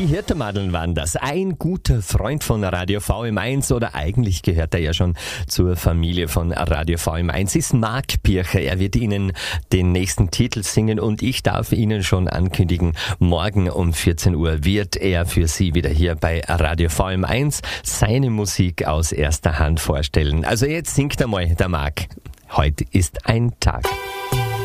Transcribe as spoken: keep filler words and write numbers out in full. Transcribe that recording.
Die Hirtermadeln waren das. Ein guter Freund von Radio V M eins, oder eigentlich gehört er ja schon zur Familie von Radio V M eins, ist Marc Pircher. Er wird Ihnen den nächsten Titel singen und ich darf Ihnen schon ankündigen, morgen um vierzehn Uhr wird er für Sie wieder hier bei Radio V M eins seine Musik aus erster Hand vorstellen. Also jetzt singt einmal der Marc. Heute ist ein Tag.